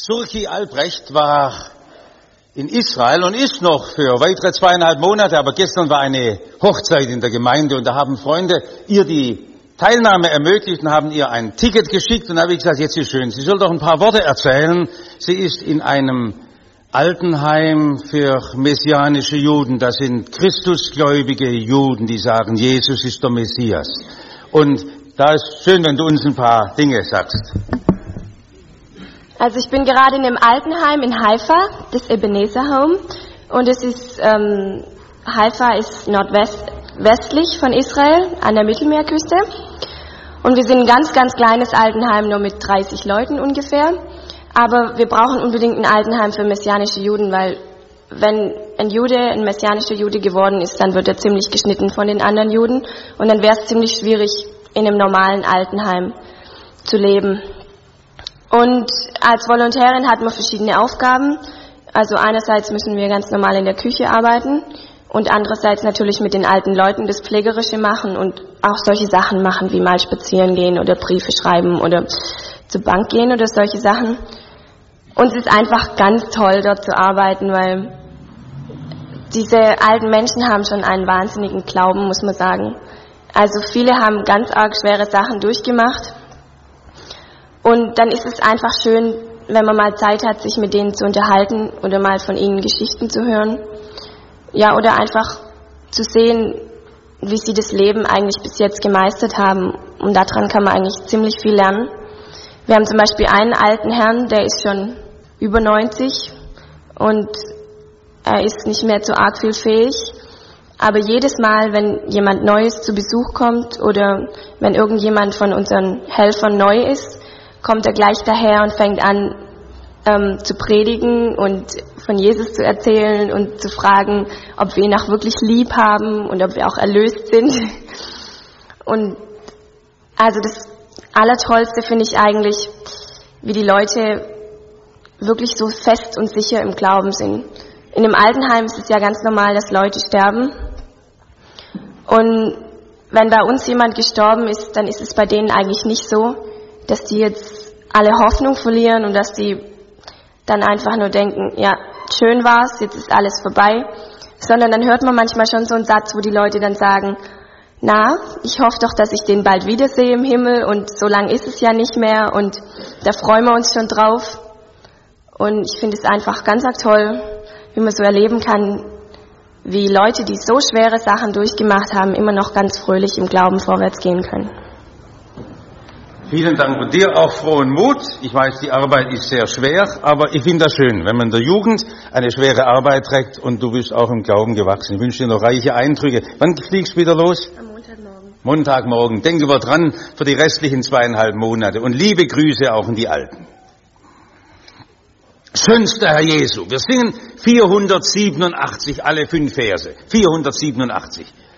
Surki Albrecht war in Israel und ist noch für weitere 2,5 Monate, aber gestern war eine Hochzeit in der Gemeinde und da haben Freunde ihr die Teilnahme ermöglicht und haben ihr ein Ticket geschickt und da habe ich gesagt, jetzt ist schön, sie soll doch ein paar Worte erzählen. Sie ist in einem Altenheim für messianische Juden, das sind christusgläubige Juden, die sagen, Jesus ist der Messias. Und da ist schön, wenn du uns ein paar Dinge sagst. Also ich bin gerade in einem Altenheim in Haifa, das Ebenezer Home. Und es ist, Haifa ist nordwestlich von Israel an der Mittelmeerküste. Und wir sind ein ganz, ganz kleines Altenheim, nur mit 30 Leuten ungefähr. Aber wir brauchen unbedingt ein Altenheim für messianische Juden, weil wenn ein messianischer Jude geworden ist, dann wird er ziemlich geschnitten von den anderen Juden. Und dann wäre es ziemlich schwierig, in einem normalen Altenheim zu leben. Und als Volontärin hat man verschiedene Aufgaben. Also einerseits müssen wir ganz normal in der Küche arbeiten und andererseits natürlich mit den alten Leuten das Pflegerische machen und auch solche Sachen machen, wie mal spazieren gehen oder Briefe schreiben oder zur Bank gehen oder solche Sachen. Und es ist einfach ganz toll, dort zu arbeiten, weil diese alten Menschen haben schon einen wahnsinnigen Glauben, muss man sagen. Also viele haben ganz arg schwere Sachen durchgemacht. Und dann ist es einfach schön, wenn man mal Zeit hat, sich mit denen zu unterhalten oder mal von ihnen Geschichten zu hören. Ja, oder einfach zu sehen, wie sie das Leben eigentlich bis jetzt gemeistert haben. Und daran kann man eigentlich ziemlich viel lernen. Wir haben zum Beispiel einen alten Herrn, der ist schon über 90 und er ist nicht mehr zu arg viel fähig. Aber jedes Mal, wenn jemand Neues zu Besuch kommt oder wenn irgendjemand von unseren Helfern neu ist, kommt er gleich daher und fängt an zu predigen und von Jesus zu erzählen und zu fragen, ob wir ihn auch wirklich lieb haben und ob wir auch erlöst sind. Und also das Allertollste finde ich eigentlich, wie die Leute wirklich so fest und sicher im Glauben sind. In einem Altenheim ist es ja ganz normal, dass Leute sterben. Und wenn bei uns jemand gestorben ist, dann ist es bei denen eigentlich nicht so, dass die jetzt alle Hoffnung verlieren und dass die dann einfach nur denken, ja, schön war's, jetzt ist alles vorbei. Sondern dann hört man manchmal schon so einen Satz, wo die Leute dann sagen, na, ich hoffe doch, dass ich den bald wiedersehe im Himmel und so lang ist es ja nicht mehr und da freuen wir uns schon drauf. Und ich finde es einfach ganz toll, wie man so erleben kann, wie Leute, die so schwere Sachen durchgemacht haben, immer noch ganz fröhlich im Glauben vorwärts gehen können. Vielen Dank und dir auch frohen Mut. Ich weiß, die Arbeit ist sehr schwer, aber ich finde das schön, wenn man in der Jugend eine schwere Arbeit trägt und du bist auch im Glauben gewachsen. Ich wünsche dir noch reiche Eindrücke. Wann fliegst du wieder los? Am Montagmorgen. Montagmorgen. Denken wir dran für die restlichen 2,5 Monate und liebe Grüße auch in die Alten. Schönster Herr Jesu. Wir singen 487, alle 5 Verse. 487.